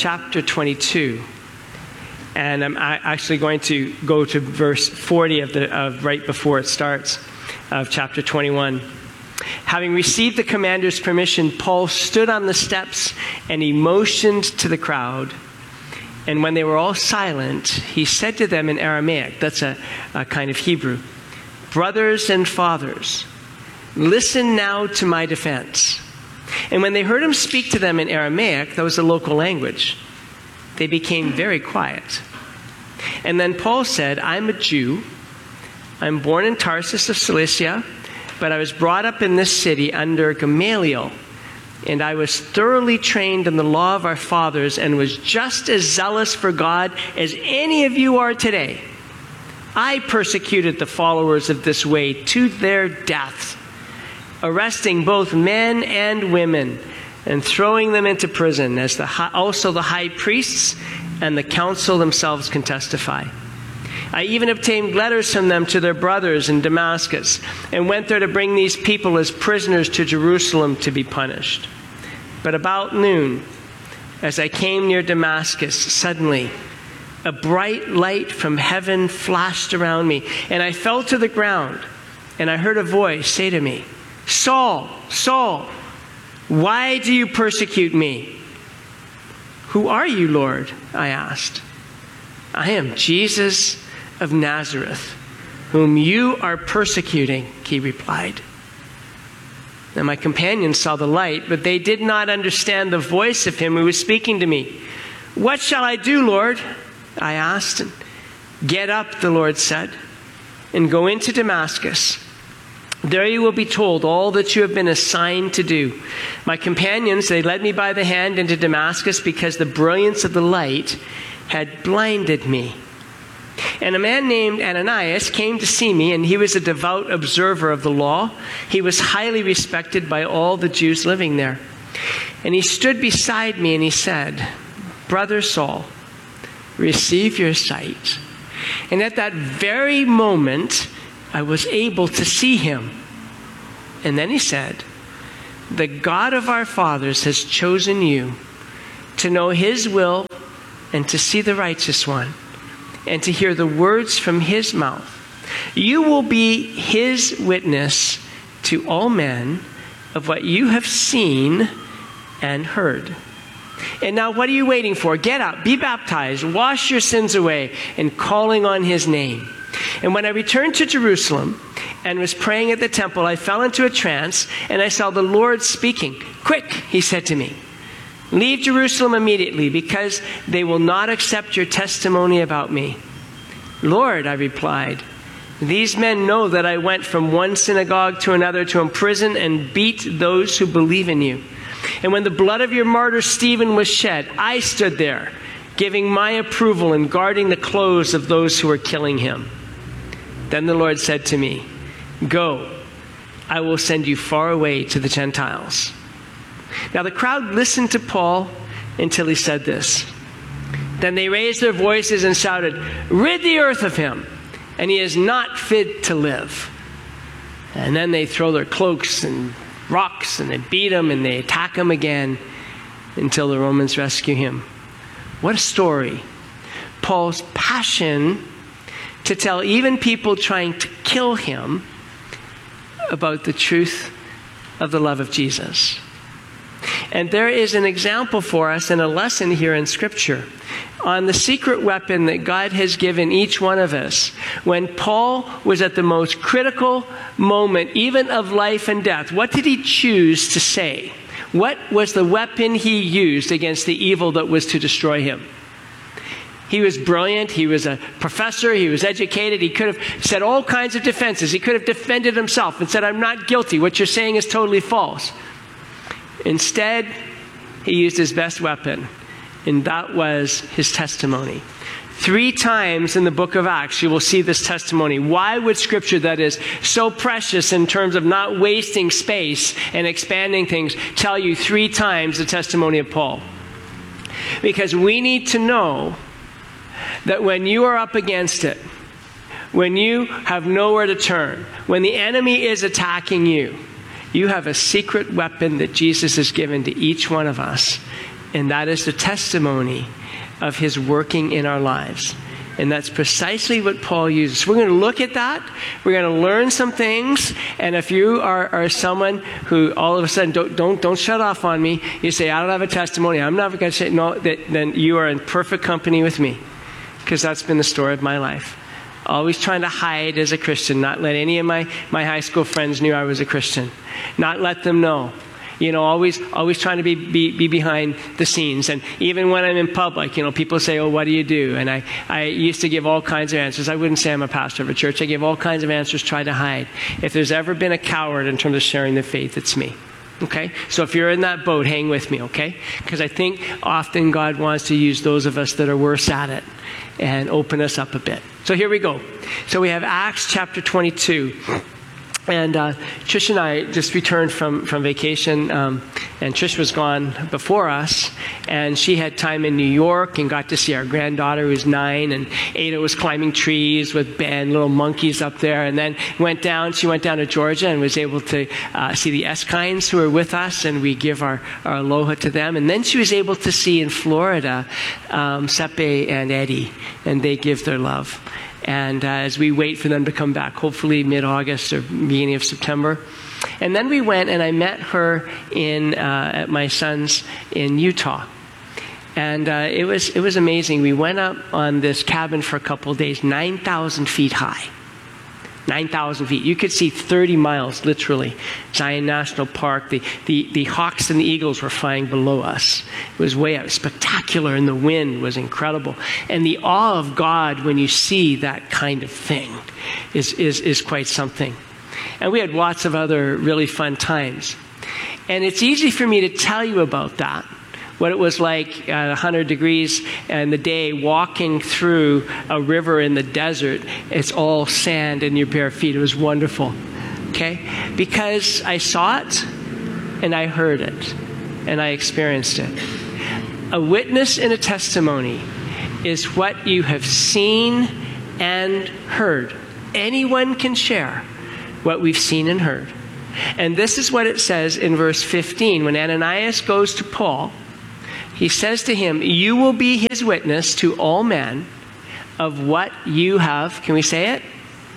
chapter 22. And I'm actually going to go to verse 40 of right before it starts of chapter 21. Having received the commander's permission, Paul stood on the steps and he motioned to the crowd. And when they were all silent, he said to them in Aramaic, that's a kind of Hebrew, "Brothers and fathers, listen now to my defense." And when they heard him speak to them in Aramaic, that was the local language, they became very quiet. And then Paul said, "I'm a Jew. I'm born in Tarsus of Cilicia, but I was brought up in this city under Gamaliel. And I was thoroughly trained in the law of our fathers and was just as zealous for God as any of you are today. I persecuted the followers of this way to their death, arresting both men and women and throwing them into prison, as also the high priests and the council themselves can testify. I even obtained letters from them to their brothers in Damascus and went there to bring these people as prisoners to Jerusalem to be punished. But about noon, as I came near Damascus, suddenly a bright light from heaven flashed around me, and I fell to the ground, and I heard a voice say to me, 'Saul, Saul, why do you persecute me?' 'Who are you, Lord?' I asked. 'I am Jesus of Nazareth, whom you are persecuting,' he replied. Now my companions saw the light, but they did not understand the voice of him who was speaking to me. 'What shall I do, Lord?' I asked. 'Get up,' the Lord said, 'and go into Damascus. There you will be told all that you have been assigned to do.' My companions, they led me by the hand into Damascus because the brilliance of the light had blinded me. And a man named Ananias came to see me, and he was a devout observer of the law. He was highly respected by all the Jews living there. And he stood beside me and he said, 'Brother Saul, receive your sight.' And at that very moment, I was able to see him. And then he said, 'The God of our fathers has chosen you to know his will and to see the righteous one and to hear the words from his mouth. You will be his witness to all men of what you have seen and heard. And now what are you waiting for? Get up, be baptized, wash your sins away, and calling on his name.' And when I returned to Jerusalem and was praying at the temple, I fell into a trance, and I saw the Lord speaking. 'Quick,' he said to me, 'leave Jerusalem immediately, because they will not accept your testimony about me.' 'Lord,' I replied, 'these men know that I went from one synagogue to another to imprison and beat those who believe in you. And when the blood of your martyr Stephen was shed, I stood there, giving my approval and guarding the clothes of those who were killing him.' Then the Lord said to me, 'Go, I will send you far away to the Gentiles.' Now the crowd listened to Paul until he said this. Then they raised their voices and shouted, 'Rid the earth of him, and he is not fit to live.' And then they throw their cloaks and rocks, and they beat him, and they attack him again until the Romans rescue him." What a story. Paul's passion to tell even people trying to kill him about the truth of the love of Jesus. And there is an example for us and a lesson here in Scripture on the secret weapon that God has given each one of us. When Paul was at the most critical moment, even of life and death, what did he choose to say? What was the weapon he used against the evil that was to destroy him? He was brilliant. He was a professor. He was educated. He could have said all kinds of defenses. He could have defended himself and said, "I'm not guilty. What you're saying is totally false." Instead, he used his best weapon, and that was his testimony. 3 times in the book of Acts, you will see this testimony. Why would Scripture that is so precious in terms of not wasting space and expanding things tell you 3 times the testimony of Paul? Because we need to know that when you are up against it, when you have nowhere to turn, when the enemy is attacking you, you have a secret weapon that Jesus has given to each one of us, And that is the testimony of his working in our lives. And that's precisely what Paul uses. So we're going to look at that. We're going to learn some things. And if you are someone who all of a sudden don't shut off on me, you say, I don't have a testimony, I'm never going to say no, then you are in perfect company with me. Because that's been the story of my life. Always trying to hide as a Christian, not let any of my high school friends knew I was a Christian. Not let them know. Always trying to be behind the scenes. And even when I'm in public, people say, oh, what do you do? And I used to give all kinds of answers. I wouldn't say I'm a pastor of a church. I give all kinds of answers, try to hide. If there's ever been a coward in terms of sharing the faith, it's me. Okay? So if you're in that boat, hang with me, okay? Because I think often God wants to use those of us that are worse at it and open us up a bit. So here we go. So we have Acts chapter 22. And Trish and I just returned from vacation, and Trish was gone before us, and she had time in New York and got to see our granddaughter who's 9, and Ada was climbing trees with Ben, little monkeys up there, and then she went down to Georgia and was able to see the Eskines who were with us, and we give our aloha to them. And then she was able to see in Florida Sepe and Eddie, and they give their love. And as we wait for them to come back, hopefully mid-August or beginning of September. And then we went and I met her at my son's in Utah. And it was amazing. We went up on this cabin for a couple of days, 9,000 feet high. 9,000 feet. You could see 30 miles, literally. Zion National Park. The hawks and the eagles were flying below us. It was way up. Spectacular, and the wind was incredible. And the awe of God when you see that kind of thing is quite something. And we had lots of other really fun times. And it's easy for me to tell you about that. What it was like at 100 degrees in the day walking through a river in the desert. It's all sand in your bare feet. It was wonderful. Okay? Because I saw it and I heard it and I experienced it. A witness and a testimony is what you have seen and heard. Anyone can share what we've seen and heard. And this is what it says in verse 15. When Ananias goes to Paul, he says to him, you will be his witness to all men of what you have, can we say it?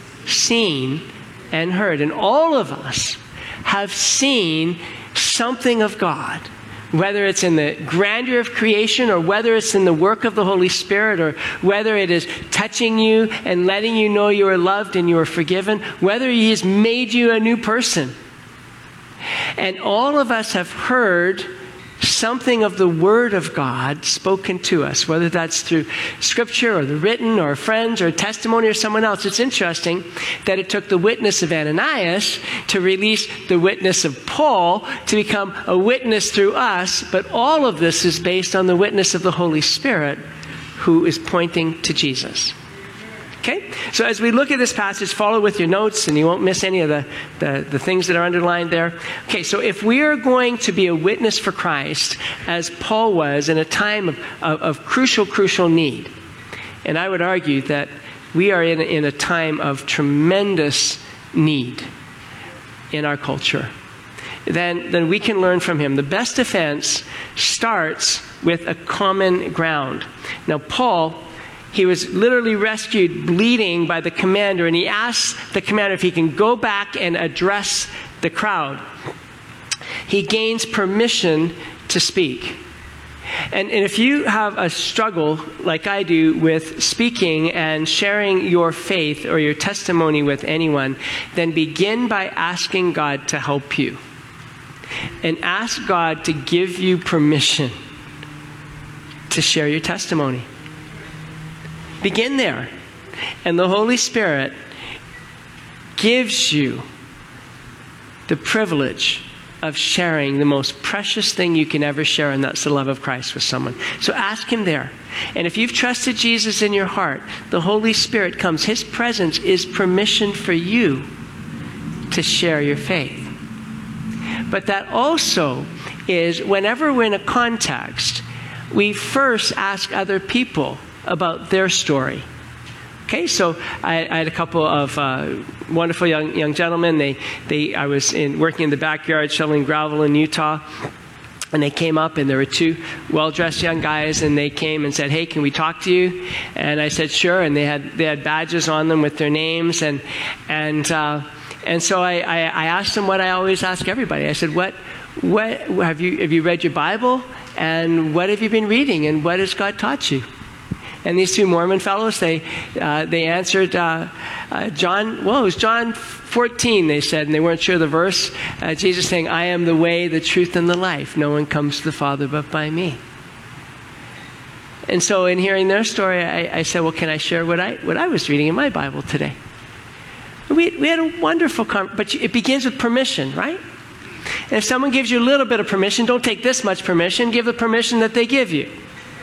Seen and heard. And all of us have seen something of God, whether it's in the grandeur of creation or whether it's in the work of the Holy Spirit or whether it is touching you and letting you know you are loved and you are forgiven, whether he has made you a new person. And all of us have heard something of the Word of God spoken to us, whether that's through Scripture or the written or friends or testimony or someone else. It's interesting that it took the witness of Ananias to release the witness of Paul to become a witness through us, but all of this is based on the witness of the Holy Spirit who is pointing to Jesus. Okay? So as we look at this passage, follow with your notes and you won't miss any of the things that are underlined there. Okay, so if we are going to be a witness for Christ, as Paul was in a time of crucial need, and I would argue that we are in a time of tremendous need in our culture, then we can learn from him. The best defense starts with a common ground. Now, Paul, he was literally rescued bleeding by the commander, and he asked the commander if he can go back and address the crowd. He gains permission to speak. And if you have a struggle, like I do, with speaking and sharing your faith or your testimony with anyone, then begin by asking God to help you. And ask God to give you permission to share your testimony. Begin there. And the Holy Spirit gives you the privilege of sharing the most precious thing you can ever share, and that's the love of Christ with someone. So ask him there. And if you've trusted Jesus in your heart, the Holy Spirit comes. His presence is permission for you to share your faith. But that also is, whenever we're in a context, we first ask other people about their story. Okay, so I had a couple of wonderful young gentlemen. I was working in the backyard shoveling gravel in Utah, And they came up, and there were two well-dressed young guys, and they came and said, "Hey, can we talk to you?" And I said, "Sure." And they had badges on them with their names, and so I asked them what I always ask everybody. I said, "What have you read your Bible? And what have you been reading? And what has God taught you?" And these two Mormon fellows, they answered John. Well, it was John 14, they said, and they weren't sure the verse. Jesus saying, "I am the way, the truth, and the life. No one comes to the Father but by me." And so, in hearing their story, I said, "Well, can I share what I was reading in my Bible today?" We had a wonderful conversation, but it begins with permission, right? And if someone gives you a little bit of permission, don't take this much permission. Give the permission that they give you.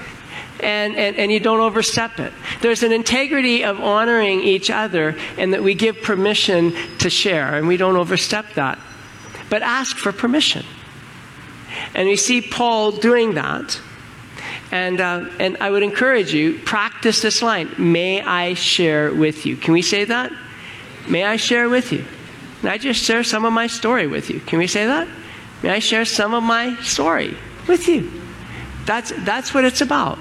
And you don't overstep it. There's an integrity of honoring each other, and that we give permission to share, and we don't overstep that. But ask for permission. And we see Paul doing that. And I would encourage you, practice this line, "May I share with you?" Can we say that? May I share with you? May I just share some of my story with you? Can we say that? May I share some of my story with you? That's what it's about.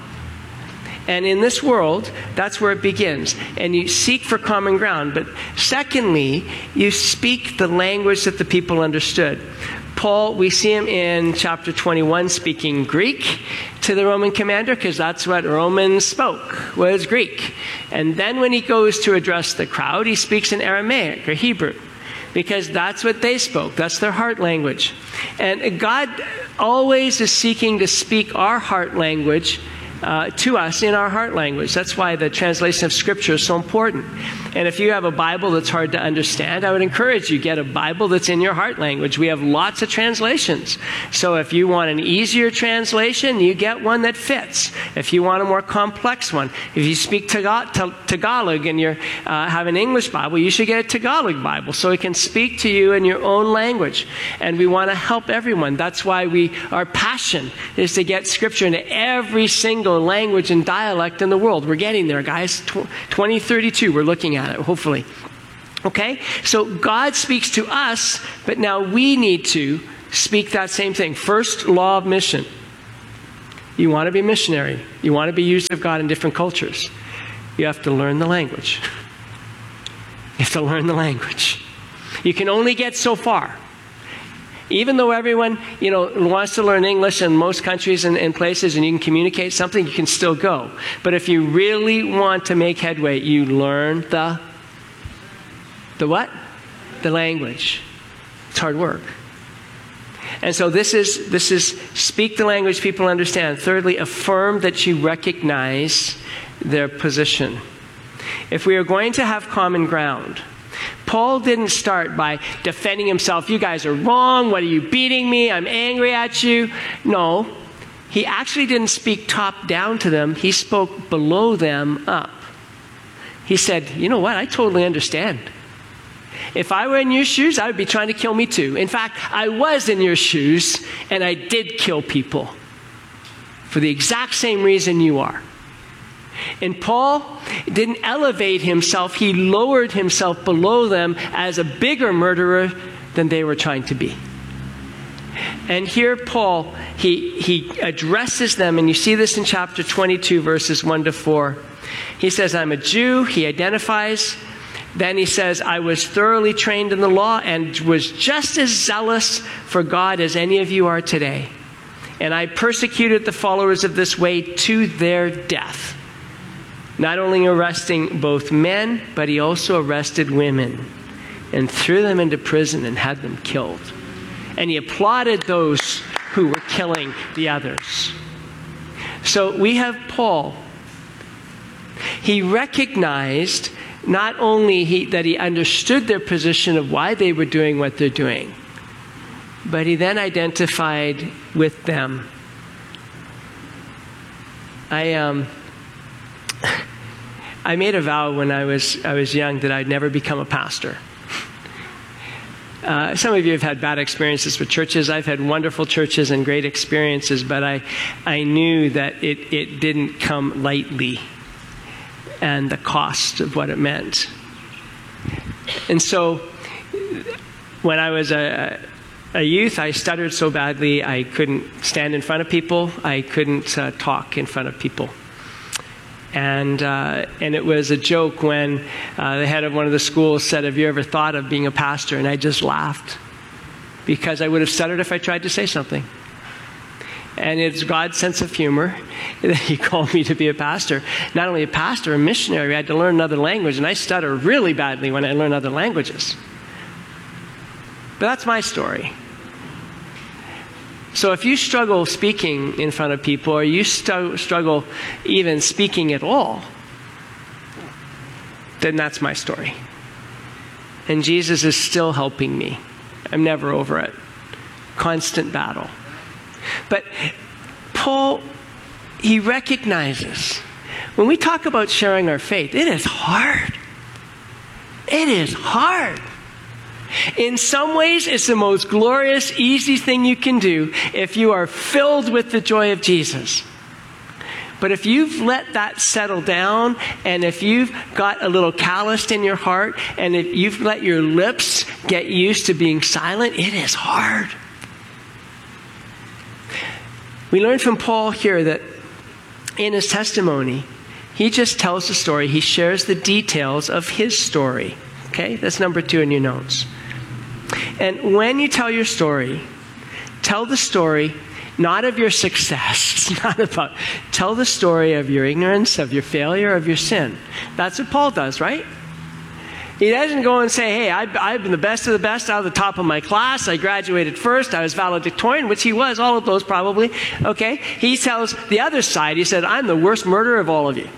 And in this world, that's where it begins. And you seek for common ground. But secondly, you speak the language that the people understood. Paul, we see him in chapter 21 speaking Greek to the Roman commander, because that's what Romans spoke, was Greek. And then when he goes to address the crowd, he speaks in Aramaic or Hebrew, because that's what they spoke. That's their heart language. And God always is seeking to speak our heart language to us in our heart language. That's why the translation of Scripture is so important. And if you have a Bible that's hard to understand, I would encourage you, get a Bible that's in your heart language. We have lots of translations. So if you want an easier translation, you get one that fits. If you want a more complex one, if you speak Tagalog and you have an English Bible, you should get a Tagalog Bible so it can speak to you in your own language. And we want to help everyone. That's why our passion is to get Scripture into every single language and dialect in the world. We're getting there, guys. 2032, we're looking at it, hopefully. Okay? So God speaks to us, but now we need to speak that same thing. First law of mission. You want to be missionary. You want to be used of God in different cultures. You have to learn the language. You have to learn the language. You can only get so far. Even though everyone, wants to learn English in most countries and places, and you can communicate something, you can still go. But if you really want to make headway, you learn the what? The language. It's hard work. And so this is speak the language people understand. Thirdly, affirm that you recognize their position. If we are going to have common ground, Paul didn't start by defending himself. "You guys are wrong. What are you beating me? I'm angry at you." No, he actually didn't speak top down to them. He spoke below them up. He said, "You know what? I totally understand. If I were in your shoes, I would be trying to kill me too. In fact, I was in your shoes, and I did kill people for the exact same reason you are." And Paul didn't elevate himself. He lowered himself below them as a bigger murderer than they were trying to be. And here Paul, he addresses them, and you see this in chapter 22, verses 1 to 4. He says, "I'm a Jew." He identifies. Then he says, "I was thoroughly trained in the law and was just as zealous for God as any of you are today. And I persecuted the followers of this way to their death." Not only arresting both men, but he also arrested women and threw them into prison and had them killed. And he applauded those who were killing the others. So we have Paul. He recognized not only that he understood their position of why they were doing what they're doing, but he then identified with them. I made a vow when I was young that I'd never become a pastor. Some of you have had bad experiences with churches. I've had wonderful churches and great experiences, but I knew that it didn't come lightly, and the cost of what it meant. And so when I was a a youth, I stuttered so badly I couldn't stand in front of people. I couldn't talk in front of people. And it was a joke when the head of one of the schools said, "Have you ever thought of being a pastor?" And I just laughed, because I would have stuttered if I tried to say something. And it's God's sense of humor that He called me to be a pastor. Not only a pastor, a missionary. I had to learn another language, and I stutter really badly when I learn other languages. But that's my story. So if you struggle speaking in front of people, or you struggle even speaking at all, then that's my story. And Jesus is still helping me. I'm never over it. Constant battle. But Paul, he recognizes, when we talk about sharing our faith, it is hard. It is hard. In some ways, it's the most glorious, easy thing you can do if you are filled with the joy of Jesus. But if you've let that settle down, and if you've got a little calloused in your heart, and if you've let your lips get used to being silent, it is hard. We learn from Paul here that in his testimony, he just tells the story. He shares the details of his story. Okay, that's number 2 in your notes. And when you tell your story, tell the story not of your success. It's not about, tell the story of your ignorance, of your failure, of your sin. That's what Paul does, right? He doesn't go and say, "Hey, I've been the best of the best out of the top of my class. I graduated first. I was valedictorian," which he was, all of those probably. Okay? He tells the other side. He said, "I'm the worst murderer of all of you."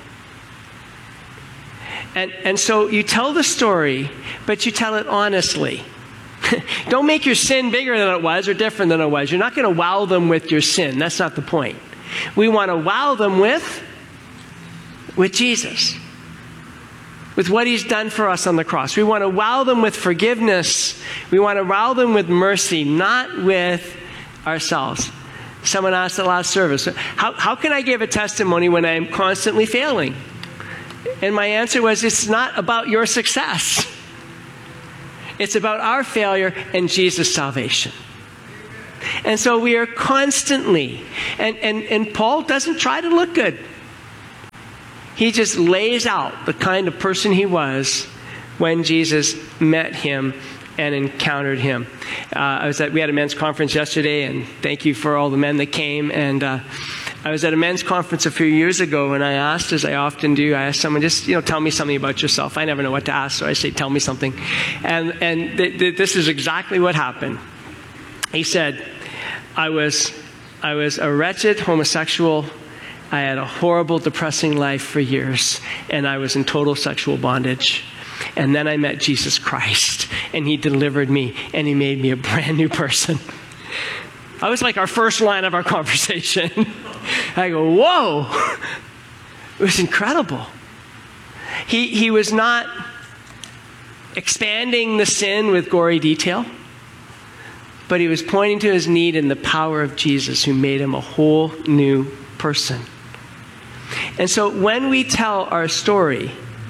And so you tell the story, but you tell it honestly. Don't make your sin bigger than it was or different than it was. You're not going to wow them with your sin. That's not the point. We want to wow them with Jesus, with what He's done for us on the cross. We want to wow them with forgiveness. We want to wow them with mercy, not with ourselves. Someone asked at last service, how can I give a testimony when I'm constantly failing? And my answer was, it's not about your success. It's about our failure and Jesus' salvation. And so we are constantly, and Paul doesn't try to look good. He just lays out the kind of person he was when Jesus met him and encountered him. We had a men's conference yesterday, and thank you for all the men that came. And I was at a men's conference a few years ago, and I asked, as I often do, I asked someone, just tell me something about yourself. I never know what to ask, so I say, tell me something. And this is exactly what happened. He said, I was a wretched homosexual. I had a horrible, depressing life for years, and I was in total sexual bondage. And then I met Jesus Christ, and He delivered me, and He made me a brand new person. I was like our first line of our conversation. I go, whoa! It was incredible. He was not expanding the sin with gory detail, but he was pointing to his need and the power of Jesus, who made him a whole new person. And so when we tell our story,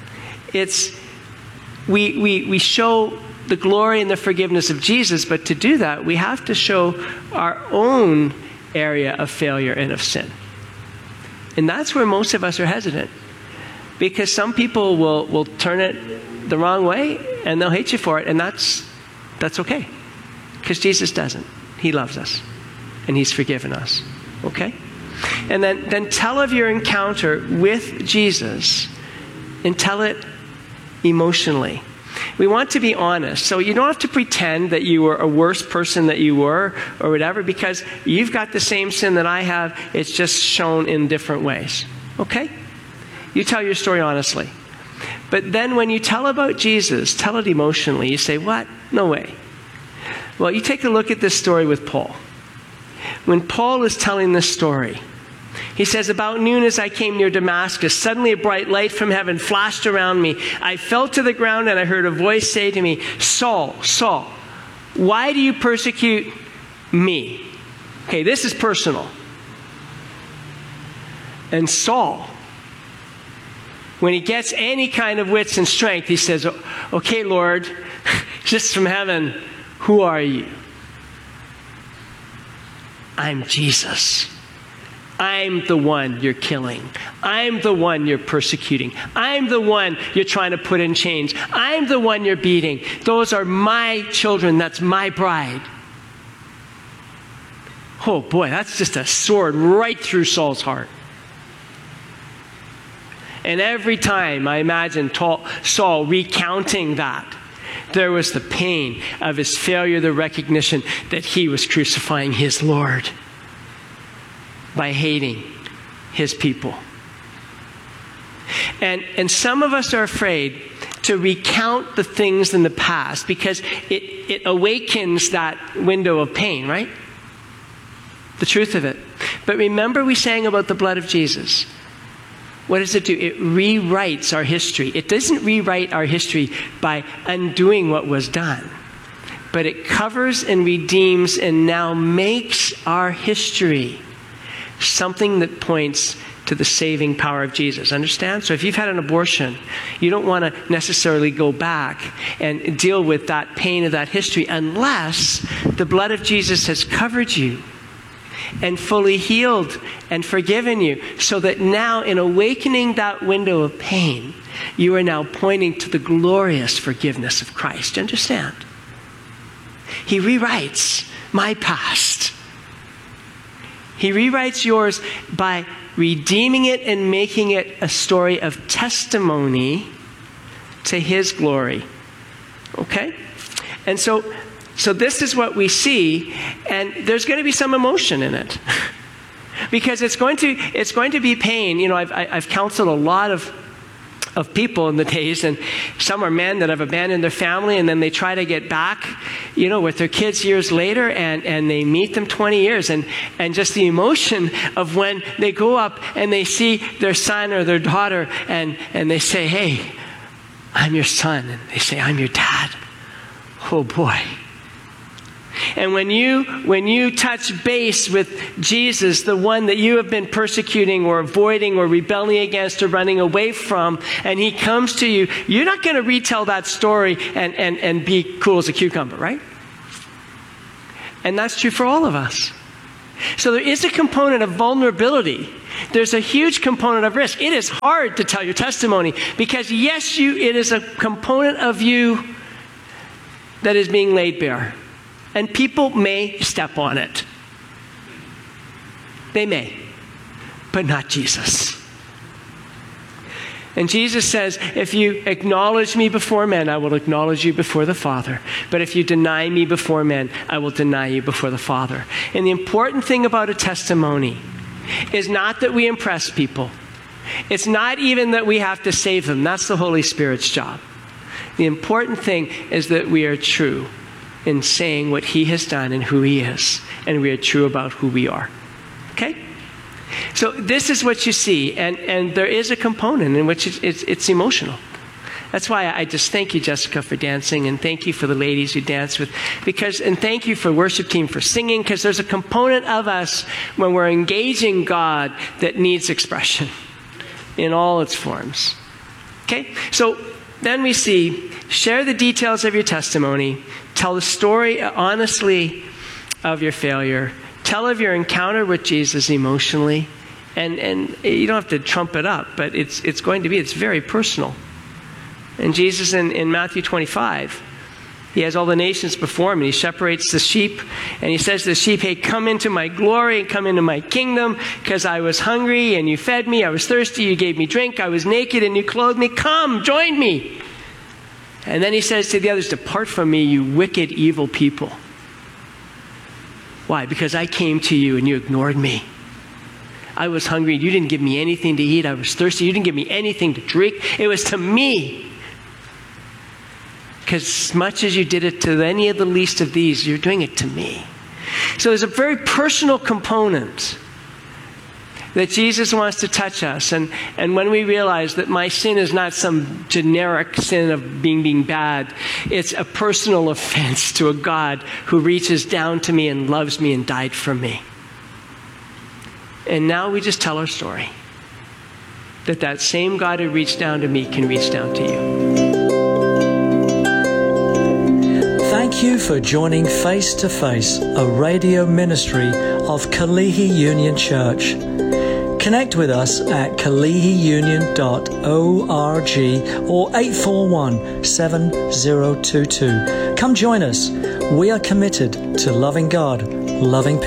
we show the glory and the forgiveness of Jesus, but to do that, we have to show our own area of failure and of sin. And that's where most of us are hesitant, because some people will turn it the wrong way and they'll hate you for it, and that's okay, because Jesus doesn't. He loves us and He's forgiven us. Okay? And then tell of your encounter with Jesus, and tell it emotionally. We want to be honest. So you don't have to pretend that you were a worse person that you were or whatever, because you've got the same sin that I have. It's just shown in different ways. Okay? You tell your story honestly. But then when you tell about Jesus, tell it emotionally. You say, what? No way. Well, you take a look at this story with Paul. When Paul is telling this story, he says, about noon as I came near Damascus, suddenly a bright light from heaven flashed around me. I fell to the ground and I heard a voice say to me, Saul, Saul, why do you persecute me? Okay, this is personal. And Saul, when he gets any kind of wits and strength, he says, okay, Lord, just from heaven, who are you? I'm Jesus. I'm the one you're killing. I'm the one you're persecuting. I'm the one you're trying to put in chains. I'm the one you're beating. Those are my children. That's my bride. Oh boy, that's just a sword right through Saul's heart. And every time I imagine Saul recounting that, there was the pain of his failure, the recognition that he was crucifying his Lord by hating his people. And some of us are afraid to recount the things in the past because it awakens that window of pain, right? The truth of it. But remember we sang about the blood of Jesus. What does it do? It rewrites our history. It doesn't rewrite our history by undoing what was done, but it covers and redeems and now makes our history something that points to the saving power of Jesus. Understand? So if you've had an abortion, you don't want to necessarily go back and deal with that pain of that history unless the blood of Jesus has covered you and fully healed and forgiven you, so that now in awakening that window of pain, you are now pointing to the glorious forgiveness of Christ. Do you understand? He rewrites my past. He rewrites yours by redeeming it and making it a story of testimony to his glory. Okay? And so this is what we see, and there's going to be some emotion in it. Because it's going to be pain. You know, I've counseled a lot of people in the days, and some are men that have abandoned their family, and then they try to get back, you know, with their kids years later, and they meet them 20 years, and just the emotion of when they go up and they see their son or their daughter, and they say, "Hey, I'm your son," and they say, "I'm your dad." Oh boy. And when you touch base with Jesus, the one that you have been persecuting or avoiding or rebelling against or running away from, and he comes to you, you're not going to retell that story and be cool as a cucumber, right? And that's true for all of us. So there is a component of vulnerability. There's a huge component of risk. It is hard to tell your testimony because, yes, it is a component of you that is being laid bare. And people may step on it. They may, but not Jesus. And Jesus says, if you acknowledge me before men, I will acknowledge you before the Father. But if you deny me before men, I will deny you before the Father. And the important thing about a testimony is not that we impress people. It's not even that we have to save them. That's the Holy Spirit's job. The important thing is that we are true in saying what he has done and who he is, and we are true about who we are. Okay? So this is what you see, and there is a component in which it's emotional. That's why I just thank you, Jessica, for dancing, and thank you for the ladies who danced with, and thank you for worship team for singing, because there's a component of us when we're engaging God that needs expression in all its forms. Okay? So then we see, share the details of your testimony. Tell the story honestly of your failure. Tell of your encounter with Jesus emotionally. And you don't have to trump it up, but it's very personal. And Jesus in Matthew 25, he has all the nations before him, and he separates the sheep, and he says to the sheep, "Hey, come into my glory and come into my kingdom, because I was hungry and you fed me, I was thirsty, you gave me drink, I was naked and you clothed me. Come, join me." And then he says to the others, "Depart from me, you wicked, evil people." Why? Because I came to you and you ignored me. I was hungry, you didn't give me anything to eat. I was thirsty, you didn't give me anything to drink. It was to me. Because as much as you did it to any of the least of these, you're doing it to me. So there's a very personal component that Jesus wants to touch us. And when we realize that my sin is not some generic sin of being bad, it's a personal offense to a God who reaches down to me and loves me and died for me. And now we just tell our story. That same God who reached down to me can reach down to you. Thank you for joining Face to Face, a radio ministry of Kalihi Union Church. Connect with us at kalihiunion.org or 841-7022. Come join us. We are committed to loving God, loving people.